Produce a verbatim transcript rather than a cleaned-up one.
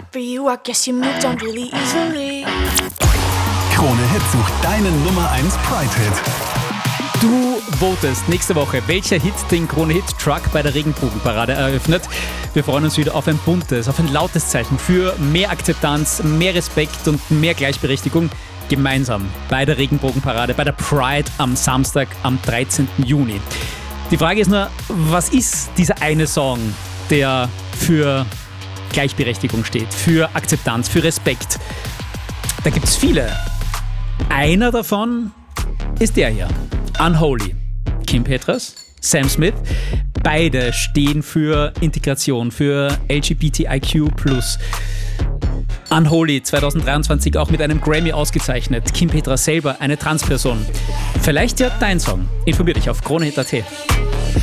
For you, I guess you moved on really easily. Krone Hit sucht deinen Nummer eins Pride-Hit. Du votest nächste Woche, welcher Hit den Krone Hit Truck bei der Regenbogenparade eröffnet. Wir freuen uns wieder auf ein buntes, auf ein lautes Zeichen für mehr Akzeptanz, mehr Respekt und mehr Gleichberechtigung. Gemeinsam bei der Regenbogenparade, bei der Pride am Samstag, am dreizehnten Juni. Die Frage ist nur, was ist dieser eine Song, der für Gleichberechtigung steht, für Akzeptanz, für Respekt? Da gibt es viele. Einer davon ist der hier. Unholy. Kim Petras, Sam Smith. Beide stehen für Integration, für L G B T I Q plus. Unholy zwanzig dreiundzwanzig auch mit einem Grammy ausgezeichnet. Kim Petras selber eine Transperson. Vielleicht ja dein Song. Informier dich auf Krone Hit punkt at.